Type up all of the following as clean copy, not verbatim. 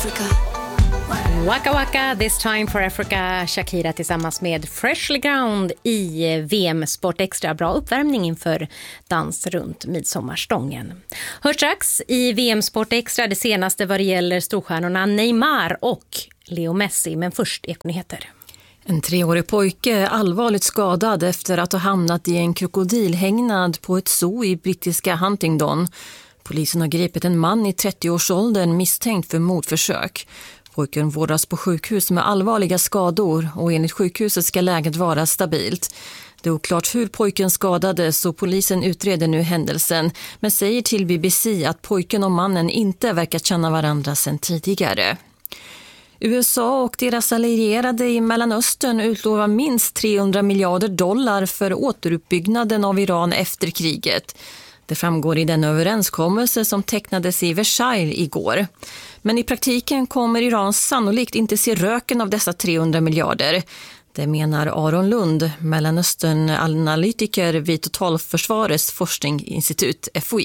Africa. Waka Waka, This Time for Africa. Shakira tillsammans med Freshly Ground i VM Sport Extra. Bra uppvärmning inför dans runt midsommarstången. Hör strax i VM Sport Extra det senaste vad det gäller storstjärnorna Neymar och Leo Messi. Men först ekonyheter. En 3-årig pojke är allvarligt skadad efter att ha hamnat i en krokodilhägnad på ett zoo i brittiska Huntingdon. Polisen har gripit en man i 30-årsåldern misstänkt för mordförsök. Pojken vårdas på sjukhus med allvarliga skador och enligt sjukhuset ska läget vara stabilt. Det är oklart hur pojken skadades och polisen utreder nu händelsen men säger till BBC att pojken och mannen inte verkar känna varandra sedan tidigare. USA och deras allierade i Mellanöstern utlovar minst $300 miljarder för återuppbyggnaden av Iran efter kriget. Det framgår i den överenskommelse som tecknades i Versailles igår. Men i praktiken kommer Iran sannolikt inte se röken av dessa 300 miljarder. Det menar Aron Lund, Mellanöstern-analytiker vid Totalförsvarets forskningsinstitut FOI.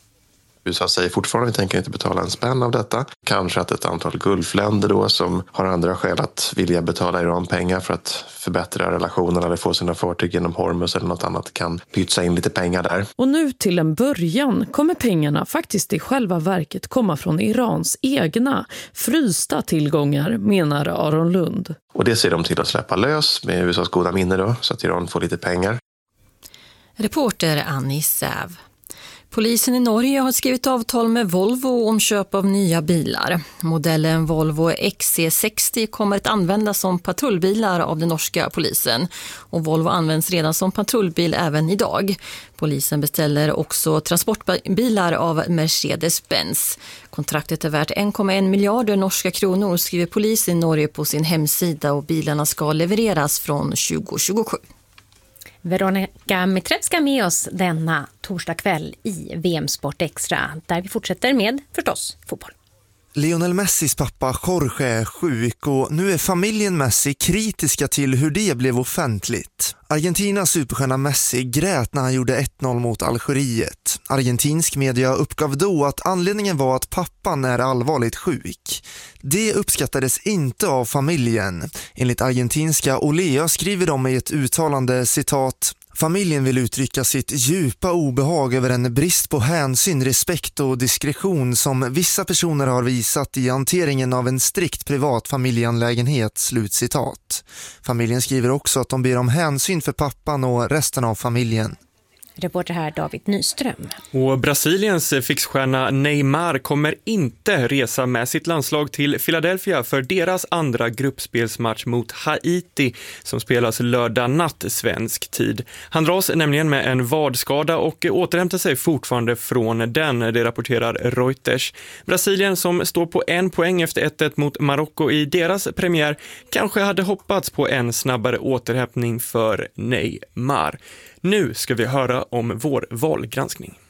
USA säger fortfarande att vi tänker inte betala en spänn av detta. Kanske att ett antal gulfländer då som har andra skäl att vilja betala Iran pengar för att förbättra relationerna eller få sina fartyg genom Hormuz eller något annat kan pytsa in lite pengar där. Och nu till en början kommer pengarna faktiskt i själva verket komma från Irans egna frysta tillgångar, menar Aron Lund. Och det ser de till att släppa lös med USAs goda minne då så att Iran får lite pengar. Reporter Annie Säv. Polisen i Norge har skrivit avtal med Volvo om köp av nya bilar. Modellen Volvo XC60 kommer att användas som patrullbilar av den norska polisen. Och Volvo används redan som patrullbil även idag. Polisen beställer också transportbilar av Mercedes-Benz. Kontraktet är värt 1,1 miljarder norska kronor, skriver polisen i Norge på sin hemsida och bilarna ska levereras från 2027. Veronica Mitrevska med oss denna torsdag kväll i VM Sport Extra där vi fortsätter med förstås fotboll. Lionel Messis pappa Jorge är sjuk och nu är familjen Messi kritiska till hur det blev offentligt. Argentinas superstjärna Messi grät när han gjorde 1-0 mot Algeriet. Argentinsk media uppgav då att anledningen var att pappan är allvarligt sjuk. Det uppskattades inte av familjen. Enligt argentinska Olea skriver de i ett uttalande citat: familjen vill uttrycka sitt djupa obehag över en brist på hänsyn, respekt och diskretion som vissa personer har visat i hanteringen av en strikt privat familjeanlägenhet, slutcitat. Familjen skriver också att de ber om hänsyn för pappan och resten av familjen. Reporter här David Nyström. Och Brasiliens fixstjärna Neymar kommer inte resa med sitt landslag till Philadelphia för deras andra gruppspelsmatch mot Haiti som spelas lördag natt svensk tid. Han dras nämligen med en vadskada och återhämtar sig fortfarande från den, det rapporterar Reuters. Brasilien som står på 1 poäng efter 1-1 mot Marocko i deras premiär kanske hade hoppats på en snabbare återhämtning för Neymar. Nu ska vi höra om vår valgranskning.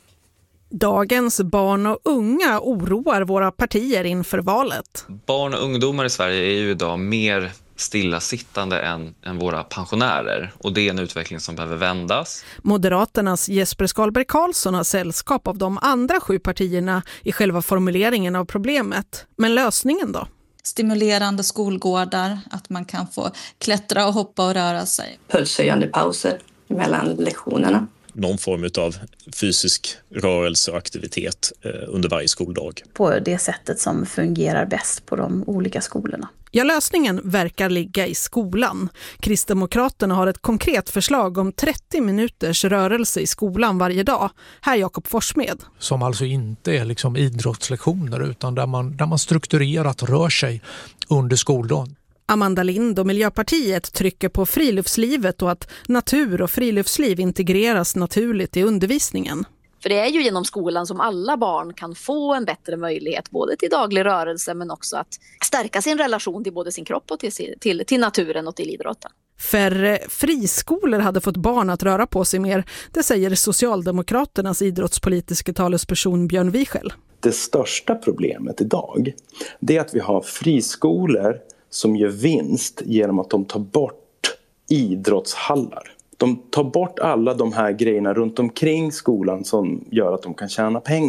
Dagens barn och unga oroar våra partier inför valet. Barn och ungdomar i Sverige är ju idag mer stillasittande än våra pensionärer. Och det är en utveckling som behöver vändas. Moderaternas Jesper Skalberg Karlsson har sällskap av de andra 7 partierna i själva formuleringen av problemet. Men lösningen då? Stimulerande skolgårdar, att man kan få klättra och hoppa och röra sig. Pulshöjande pauser mellan lektionerna. Någon form av fysisk rörelse och aktivitet under varje skoldag. På det sättet som fungerar bäst på de olika skolorna. Ja, lösningen verkar ligga i skolan. Kristdemokraterna har ett konkret förslag om 30 minuters rörelse i skolan varje dag. Här Jakob Forsmed. Som alltså inte är liksom idrottslektioner utan där man strukturerat rör sig under skoldagen. Amanda Lind och Miljöpartiet trycker på friluftslivet och att natur och friluftsliv integreras naturligt i undervisningen. För det är ju genom skolan som alla barn kan få en bättre möjlighet både till daglig rörelse men också att stärka sin relation till både sin kropp och till naturen och till idrotten. Färre friskolor hade fått barn att röra på sig mer, det säger Socialdemokraternas idrottspolitiska talesperson Björn Wiechel. Det största problemet idag det är att vi har friskolor som gör vinst genom att de tar bort idrottshallar. De tar bort alla de här grejerna runt omkring skolan som gör att de kan tjäna pengar.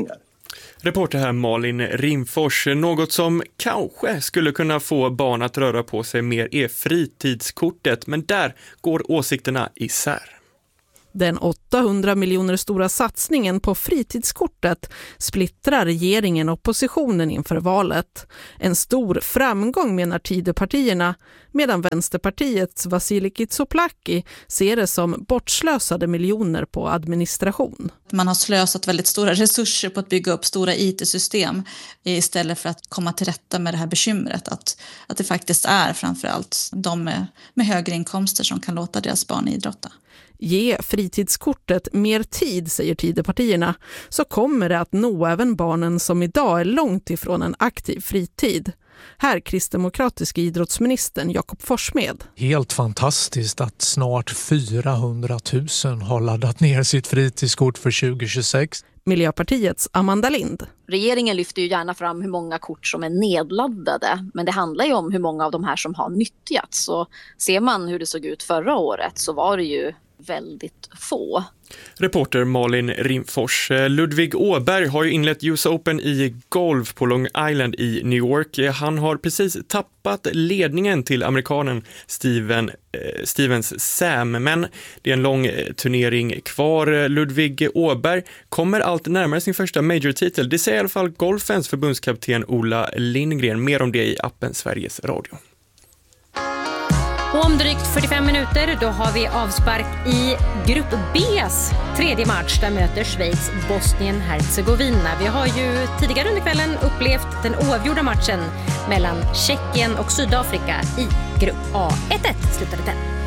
Reporter här Malin Rimfors. Något som kanske skulle kunna få barn att röra på sig mer är fritidskortet, men där går åsikterna isär. Den 800 miljoner stora satsningen på fritidskortet splittrar regeringen och oppositionen inför valet. En stor framgång menar Tidöpartierna, medan Vänsterpartiets Vasiliki Tsouplaki ser det som bortslösade miljoner på administration. Man har slösat väldigt stora resurser på att bygga upp stora IT-system istället för att komma till rätta med det här bekymret. Att det faktiskt är framförallt de med högre inkomster som kan låta deras barn idrotta. Ge fritidskortet mer tid, säger Tidöpartierna, så kommer det att nå även barnen som idag är långt ifrån en aktiv fritid. Här kristdemokratiska idrottsministern Jakob Forssmed. Helt fantastiskt att snart 400 000 har laddat ner sitt fritidskort för 2026. Miljöpartiets Amanda Lind. Regeringen lyfter ju gärna fram hur många kort som är nedladdade, men det handlar ju om hur många av de här som har nyttjats. Så ser man hur det såg ut förra året så var det ju väldigt få. Reporter Malin Rimfors. Ludvig Åberg har ju inlett US Open i golf på Long Island i New York. Han har precis tappat ledningen till amerikanen Stevens Sam, men det är en lång turnering kvar. Ludvig Åberg kommer allt närmare sin första major-titel. Det säger i alla fall golfens förbundskapten Ola Lindgren. Mer om det i appen Sveriges Radio. Och om drygt 45 minuter då har vi avspark i Grupp B:s tredje match. Där möter Schweiz Bosnien-Herzegovina. Vi har ju tidigare under kvällen upplevt den oavgjorda matchen mellan Tjeckien och Sydafrika i Grupp A. 1-1 slutade den.